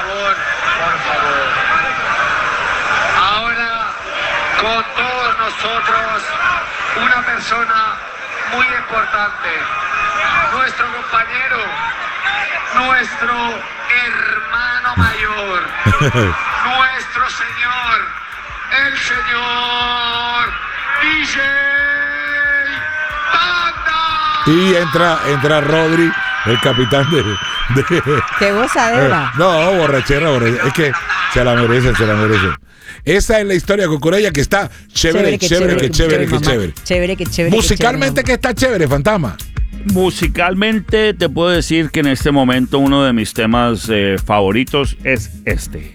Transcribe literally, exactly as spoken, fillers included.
favor, por favor. Ahora, con todos nosotros, una persona muy importante, nuestro compañero, nuestro hermano mayor, nuestro señor, el señor D J Banda. Y entra, entra Rodri, el capitán de... de ¡Qué gozadera! Eh, no, borrachera, borrachera. Es que se la merece, se la merece. Esa es la historia con Corella, que está chévere, chévere, que chévere, que chévere. Chévere, que chévere. Musicalmente, que está chévere, Fantasma. Musicalmente te puedo decir que en este momento uno de mis temas eh, favoritos es este.